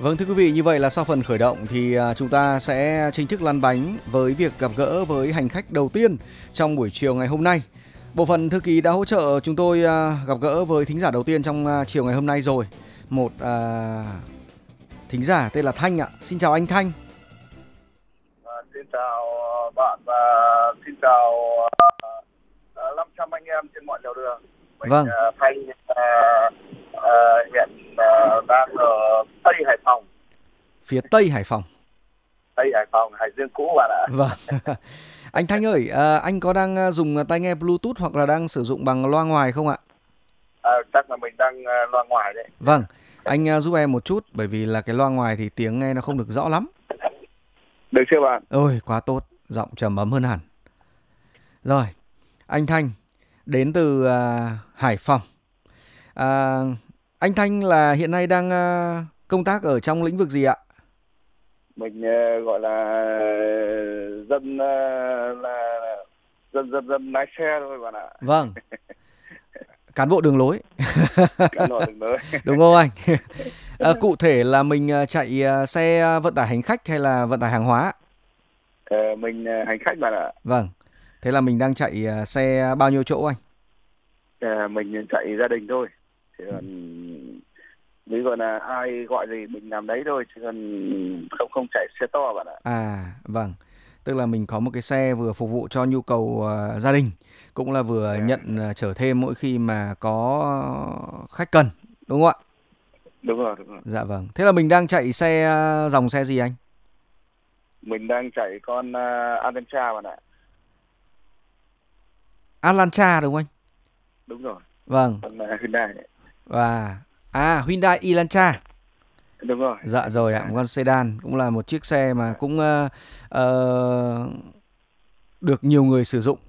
Vâng, thưa quý vị, như vậy là sau phần khởi động thì chúng ta sẽ chính thức lăn bánh với việc gặp gỡ với hành khách đầu tiên trong buổi chiều ngày hôm nay. Bộ phận thư ký đã hỗ trợ chúng tôi gặp gỡ với thính giả đầu tiên trong chiều ngày hôm nay rồi. Một thính giả tên là Thanh ạ. Xin chào anh Thanh. Xin chào bạn và xin chào 500 anh em trên mọi nẻo đường. Mình Vâng, Thanh hiện đang ở Tây Hải Phòng, phía Tây Hải Phòng. Hải Dương cũ bạn ạ. Vâng. Anh Thanh ơi, anh có đang dùng tai nghe Bluetooth hoặc là đang sử dụng bằng loa ngoài không ạ? Chắc là mình đang loa ngoài đấy. Vâng, anh giúp em một chút bởi vì là cái loa ngoài thì tiếng nghe nó không được rõ lắm. Được chưa bạn? Ôi, quá tốt, giọng trầm ấm hơn hẳn. Rồi, anh Thanh đến từ Hải Phòng. À, anh Thanh là hiện nay đang công tác ở trong lĩnh vực gì ạ? Mình gọi là dân là dân lái xe thôi bạn ạ. Vâng, cán bộ đường lối. Cả nổi được nữa. Đúng không anh? Cụ thể là mình chạy xe vận tải hành khách hay là vận tải hàng hóa? Mình hành khách bạn ạ. Vâng, thế là mình đang chạy xe bao nhiêu chỗ anh? Mình chạy gia đình thôi. Thì ví dụ là ai gọi gì mình làm đấy thôi, chứ còn không chạy xe to bạn ạ. Vâng. Tức là mình có một cái xe vừa phục vụ cho nhu cầu gia đình, cũng là vừa nhận chở thêm mỗi khi mà có khách cần, đúng không ạ? Đúng rồi, đúng rồi. Dạ vâng. Thế là mình đang chạy xe dòng xe gì anh? Mình đang chạy con Avanza bạn ạ. Elantra đúng không anh? Đúng rồi. Vâng. Con Hyundai. Và Hyundai Elantra. Đúng rồi. Dạ rồi ạ, một con sedan cũng là một chiếc xe mà cũng ờ, được nhiều người sử dụng.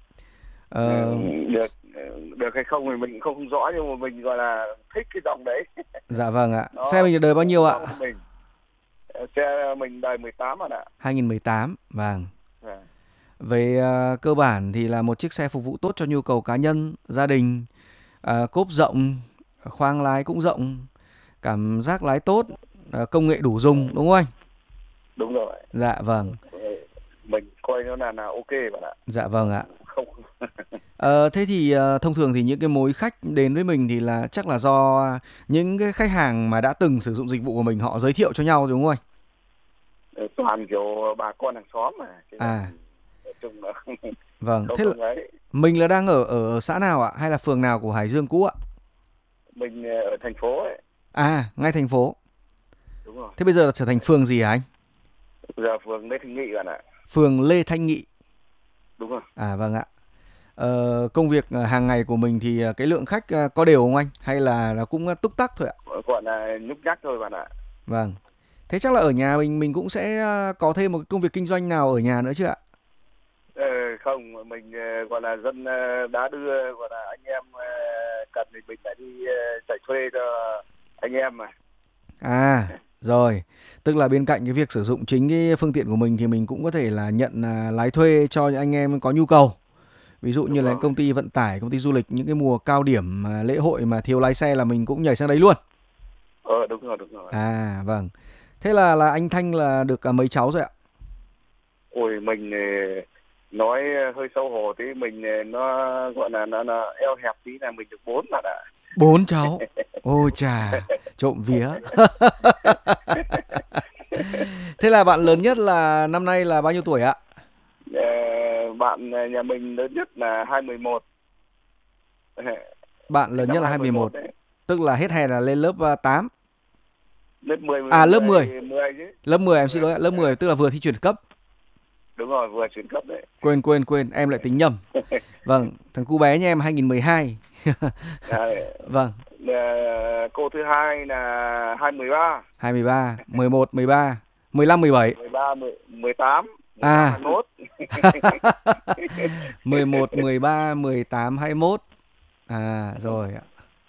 Được được hay không thì mình cũng không rõ, nhưng mà mình gọi là thích cái dòng đấy. Dạ vâng ạ. Xe Nó mình đời bao nhiêu ạ? hợp với mình. Xe mình đời 18 bạn ạ. 2018, vâng. À. Về cơ bản thì là một chiếc xe phục vụ tốt cho nhu cầu cá nhân, gia đình, cốp rộng, khoang lái cũng rộng, cảm giác lái tốt, công nghệ đủ dùng đúng không anh? Đúng rồi. Dạ vâng, Mình coi nó là ok bạn ạ. dạ vâng ạ. Không. Thế thì thông thường thì những cái mối khách đến với mình thì là chắc là do những cái khách hàng mà đã từng sử dụng dịch vụ của mình họ giới thiệu cho nhau đúng không anh? Toàn kiểu bà con hàng xóm mà, chứ còn À, nói chung là vâng. Thế là không ấy. mình là đang ở xã nào ạ? Hay là phường nào của Hải Dương cũ ạ? Mình ở thành phố ấy. Ngay thành phố. Đúng rồi. Thế bây giờ là trở thành phường gì hả anh? Giờ phường Lê Thanh Nghị bạn ạ. Phường Lê Thanh Nghị. Đúng rồi. Vâng ạ. Công việc hàng ngày của mình thì cái lượng khách có đều không anh? Hay là nó cũng túc tắc thôi ạ? Gọi là nhúc nhắc thôi bạn ạ. Vâng. Thế chắc là ở nhà mình cũng sẽ có thêm một cái công việc kinh doanh nào ở nhà nữa chứ ạ? Không, mình gọi là dân đã đưa, gọi là anh em cần thì mình lại đi chạy thuê cho anh em mà. Rồi. Tức là bên cạnh cái việc sử dụng chính cái phương tiện của mình thì mình cũng có thể là nhận lái thuê cho những anh em có nhu cầu. Ví dụ như Đúng là rồi. công ty vận tải, công ty du lịch, những cái mùa cao điểm lễ hội mà thiếu lái xe là mình cũng nhảy sang đấy luôn. Đúng rồi, đúng rồi. Vâng. Thế là anh Thanh là được mấy cháu rồi ạ? Ôi mình nói hơi xấu hổ tí, mình nó gọi là nó eo hẹp tí, là mình được 4 bạn ạ. 4 cháu. Ôi chà, trộm vía. Thế là bạn lớn nhất là năm nay là bao nhiêu tuổi ạ? Bạn nhà mình lớn nhất là 21. Bạn lớn nhất Năm là 2011 21, đấy. tức là hết hè là lên lớp 8. Lớp 10 Lớp 10. 10 chứ. Lớp 10 em xin lỗi ạ, lớp 10 tức là vừa thi chuyển cấp. Đúng rồi, vừa chuyển cấp đấy. Quên, em lại tính nhầm. Vâng, thằng cu bé nhà em 2012. Vâng, Cô thứ hai là 2013. 23, 11, 13, 15, 17. 13, 18, 15, À, 21. 11, 13, 18, 21. Rồi ạ.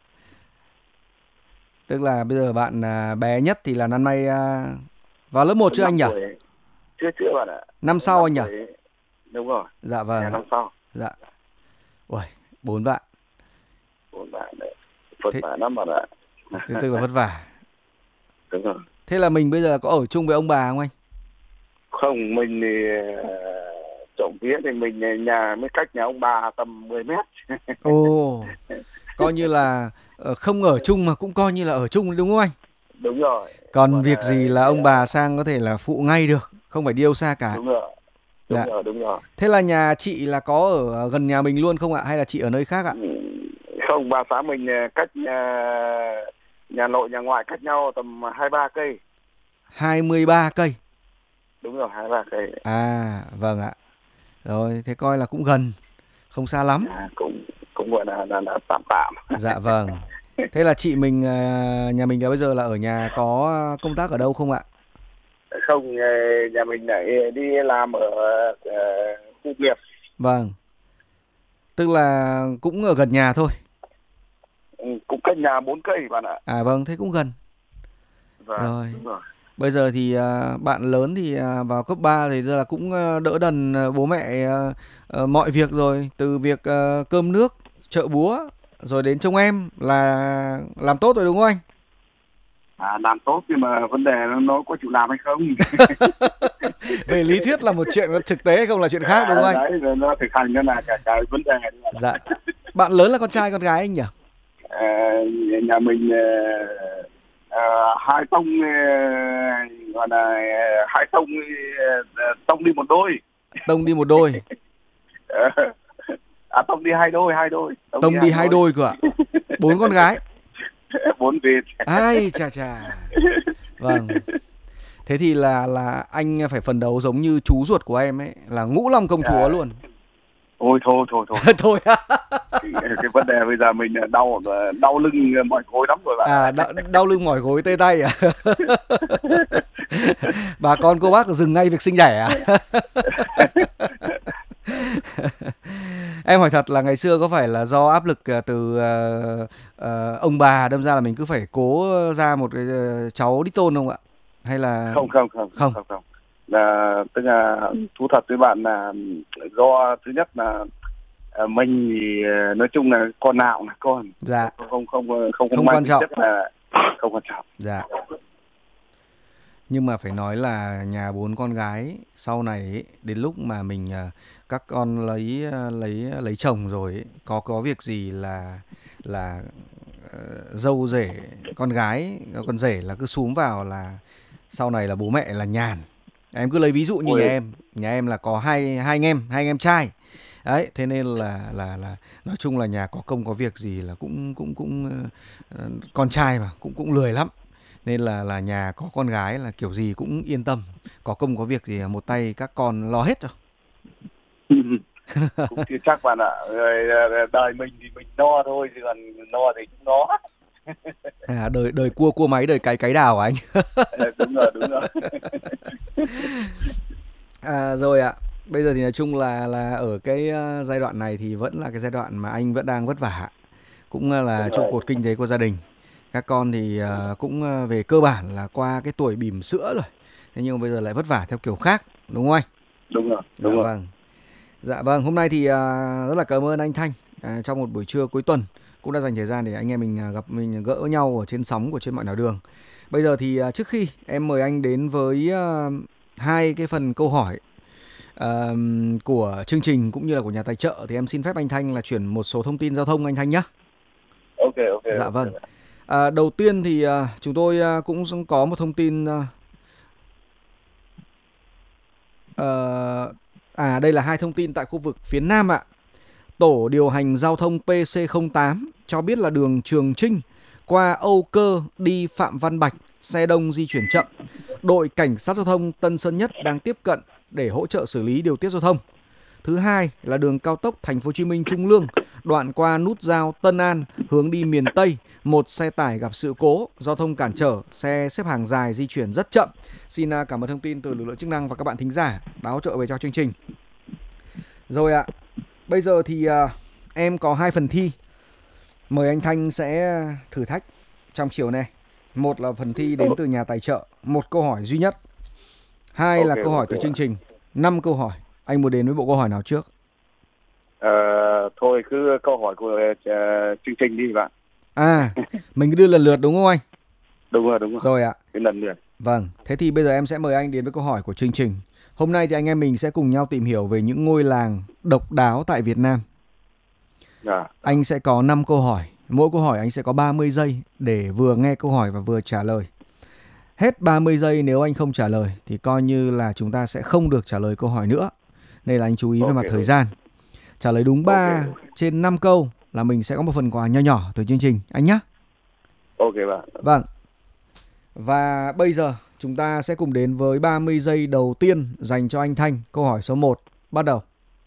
Tức là bây giờ bạn bé nhất thì là năm nay vào lớp 1 chưa anh 5 nhỉ? tuổi. Chưa bạn ạ. Năm sau 5 anh nhỉ? tuổi. Đúng rồi. Dạ vâng ạ. Năm sau. Dạ. Ui, 4 bạn. 4 bạn đấy. Vất Thế, vả lắm bạn ạ. thế tức là vất vả. Đúng rồi. Thế là mình bây giờ có ở chung với ông bà không anh? Không, mình thì trộm vía thì mình nhà mới cách nhà ông bà tầm 10 mét. Ồ, coi như là không ở chung mà cũng coi như là ở chung đúng không anh? Đúng rồi. Còn Còn việc gì là ông bà sang có thể là phụ ngay được, không phải đi đâu xa cả. đúng rồi, đúng Dạ. rồi, đúng rồi. Thế là nhà chị là có ở gần nhà mình luôn không ạ? Hay là chị ở nơi khác ạ? Không, bà xã mình cách nhà nội nhà ngoại cách nhau tầm 23 cây. 23 cây. Đúng rồi, 23 cây. À, vâng ạ. Rồi, thế coi là cũng gần, không xa lắm. Cũng cũng gọi là tạm tạm. Dạ vâng. Thế là chị mình nhà mình là bây giờ là ở nhà có công tác ở đâu không ạ? Không, nhà mình lại đi làm ở khu nghiệp. Vâng, tức là cũng ở gần nhà thôi. Cũng cách nhà 4 cây bạn ạ. À vâng, thế cũng gần. Vâng, Rồi, đúng rồi. bây giờ thì bạn lớn thì vào cấp 3 thì là cũng đỡ đần bố mẹ mọi việc rồi, từ việc cơm nước, chợ búa rồi đến trông em là làm tốt rồi đúng không anh? Làm tốt nhưng mà vấn đề nó có chịu làm hay không. Về lý thuyết là một chuyện, thực tế hay không là chuyện khác đúng không anh? Đấy, rồi nó thực hành nó là cả vấn đề. Dạ. Bạn lớn là con trai con gái anh nhỉ? Ờ, nhà mình hai tông, gọi là hai tông, tông đi một đôi. Tông đi một đôi. Tông đi hai đôi, tông đi Tông đi hai hai đôi. đôi cơ ạ. 4 con gái. 4 vịt. Ai chà chà. Vâng. Thế thì là anh phải phấn đấu giống như chú ruột của em ấy, là Ngũ Long công chúa luôn. Ôi thôi. Thôi. Cái vấn đề bây giờ mình đau lưng mỏi gối lắm rồi bạn. À, đau lưng mỏi gối tê tay à? Bà con cô bác dừng ngay việc sinh đẻ à? Em hỏi thật là ngày xưa có phải là do áp lực từ ông bà đâm ra là mình cứ phải cố ra một cái cháu đích tôn không ạ? Hay là Không. không? Là tức là thú thật với bạn là do thứ nhất là mình thì nói chung là con nào là con. Dạ. Không Không mang quan tính trọng. chất là không quan trọng. Dạ. Nhưng mà phải nói là nhà 4 con gái sau này ấy, đến lúc mà mình các con lấy chồng rồi ấy, có việc gì là dâu rể con gái con rể là cứ xúm vào là sau này là bố mẹ là nhàn. Em cứ lấy ví dụ như Ôi, nhà em là có hai anh em trai. Đấy, thế nên là nói chung là nhà có công có việc gì là cũng con trai mà cũng lười lắm. Nên là nhà có con gái là kiểu gì cũng yên tâm, có công có việc gì một tay các con lo hết rồi. cũng chưa chắc bạn ạ. Rồi, đời mình thì mình no thôi, chứ còn no thì cũng nó. À, đời cua máy, đời cái đào à anh? Đúng rồi. À, rồi ạ. Bây giờ thì nói chung là ở cái giai đoạn này thì vẫn là cái giai đoạn mà anh vẫn đang vất vả, cũng là Đúng trụ rồi. cột kinh tế của gia đình. Các con thì cũng về cơ bản là qua cái tuổi bỉm sữa rồi. Thế nhưng mà bây giờ lại vất vả theo kiểu khác, đúng không anh? Đúng rồi. Dạ vâng. Dạ vâng, hôm nay thì rất là cảm ơn anh Thanh trong một buổi trưa cuối tuần cũng đã dành thời gian để anh em mình gặp mình gỡ nhau ở trên sóng của Trên Mọi Nẻo Đường. Bây giờ thì trước khi em mời anh đến với hai cái phần câu hỏi của chương trình cũng như là của nhà tài trợ, thì em xin phép anh Thanh là chuyển một số thông tin giao thông anh Thanh nhé. Ok. Dạ vâng. Đầu tiên thì chúng tôi cũng có một thông tin đây là hai thông tin tại khu vực phía Nam ạ. Tổ điều hành giao thông PC08 cho biết là đường Trường Chinh qua Âu Cơ đi Phạm Văn Bạch xe đông di chuyển chậm. Đội cảnh sát giao thông Tân Sơn Nhất đang tiếp cận để hỗ trợ xử lý điều tiết giao thông. Thứ hai là đường cao tốc Thành phố Hồ Chí Minh Trung Lương, đoạn qua nút giao Tân An hướng đi miền Tây, một xe tải gặp sự cố, giao thông cản trở, xe xếp hàng dài di chuyển rất chậm. Xin cảm ơn thông tin từ lực lượng chức năng và các bạn thính giả đã hỗ trợ về cho chương trình. Rồi ạ, bây giờ thì em có hai phần thi. Mời anh Thanh sẽ thử thách trong chiều nay. Một là phần thi đến từ nhà tài trợ, một câu hỏi duy nhất. Hai là câu hỏi từ chương trình, 5 câu hỏi. Anh muốn đến với bộ câu hỏi nào trước? Thôi cứ câu hỏi của chương trình đi bạn. Mình cứ đưa lần lượt đúng không anh? Đúng rồi. Rồi ạ. Cái lần lượt. Vâng, thế thì bây giờ em sẽ mời anh đến với câu hỏi của chương trình. Hôm nay thì anh em mình sẽ cùng nhau tìm hiểu về những ngôi làng độc đáo tại Việt Nam. Dạ. Anh sẽ có 5 câu hỏi. Mỗi câu hỏi anh sẽ có 30 giây để vừa nghe câu hỏi và vừa trả lời. Hết 30 giây nếu anh không trả lời thì coi như là chúng ta sẽ không được trả lời câu hỏi nữa. Nên là anh chú ý về mặt thời gian. Trả lời đúng 3 trên 5 câu là mình sẽ có một phần quà nho nhỏ từ chương trình anh nhé. Ok bạn. Vâng. Và bây giờ chúng ta sẽ cùng đến với 30 giây đầu tiên dành cho anh Thanh. Câu hỏi số 1 bắt đầu.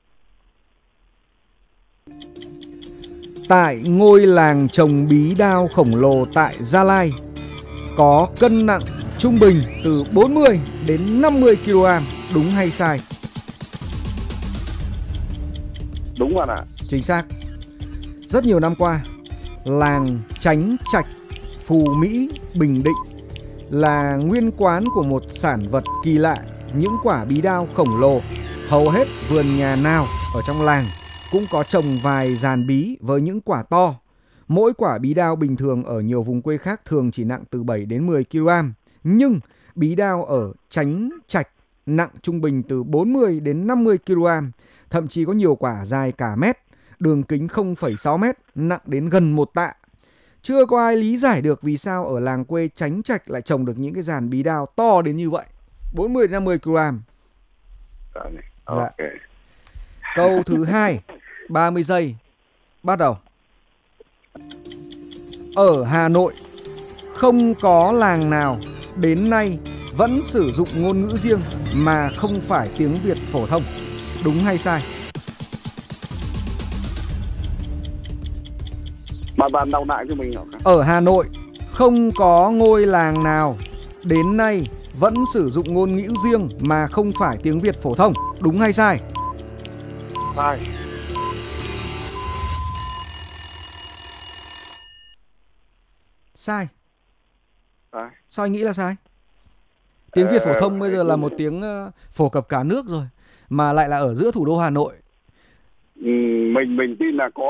Tại ngôi làng trồng bí đao khổng lồ tại Gia Lai có cân nặng trung bình từ 40 đến 50 kg, đúng hay sai? Đúng bạn ạ. Chính xác. Rất nhiều năm qua, làng Chánh Trạch, Phù Mỹ, Bình Định là nguyên quán của một sản vật kỳ lạ, những quả bí đao khổng lồ. Hầu hết vườn nhà nào ở trong làng cũng có trồng vài giàn bí với những quả to. Mỗi quả bí đao bình thường ở nhiều vùng quê khác thường chỉ nặng từ 7 đến 10 kg. Nhưng bí đao ở Chánh Trạch nặng trung bình từ 40 đến 50 kg. Thậm chí có nhiều quả dài cả mét, đường kính 0,6 mét, nặng đến gần 1 tạ. Chưa có ai lý giải được vì sao ở làng quê Chánh Trạch lại trồng được những cái giàn bí đao to đến như vậy, 40 đến 50 kg. Ok. Câu thứ 2, 30 giây, bắt đầu. Ở Hà Nội không có làng nào đến nay vẫn sử dụng ngôn ngữ riêng mà không phải tiếng Việt phổ thông, đúng hay sai? Bạn đọc lại cho mình hả? Ở Hà Nội không có ngôi làng nào đến nay vẫn sử dụng ngôn ngữ riêng mà không phải tiếng Việt phổ thông, đúng hay sai? Sai. Sai. Sai. Sao anh nghĩ là sai? Tiếng Việt phổ thông bây giờ là một tiếng phổ cập cả nước rồi, mà lại là ở giữa thủ đô Hà Nội. Mình tin là có